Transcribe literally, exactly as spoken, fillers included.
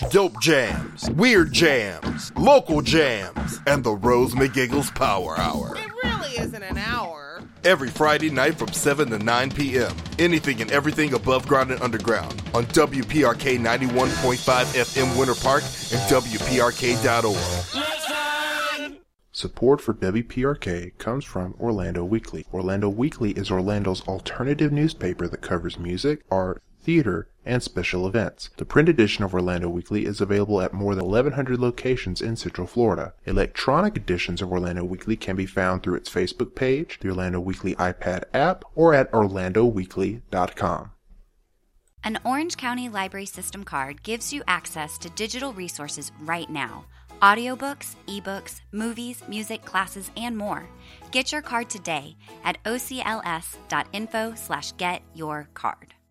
dope jams, weird jams, local jams, and the Rose McGiggles Power Hour. It really isn't an hour. Every Friday night from seven to nine p.m. Anything and everything above ground and underground on W P R K ninety-one point five F M Winter Park and W P R K dot org. Support for W P R K comes from Orlando Weekly. Orlando Weekly is Orlando's alternative newspaper that covers music, art, theater, and special events. The print edition of Orlando Weekly is available at more than eleven hundred locations in Central Florida. Electronic editions of Orlando Weekly can be found through its Facebook page, the Orlando Weekly iPad app, or at orlando weekly dot com. An Orange County Library System card gives you access to digital resources right now. Audiobooks, ebooks, movies, music, classes, and more. Get your card today at ocls.info slash get your card.